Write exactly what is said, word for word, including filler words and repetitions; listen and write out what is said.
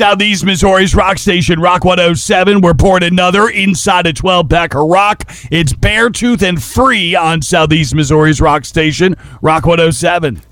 Southeast Missouri's rock station, Rock one oh seven. We're pouring another inside a twelve-pack of rock. It's Beartooth and Free on Southeast Missouri's rock station, Rock one oh seven.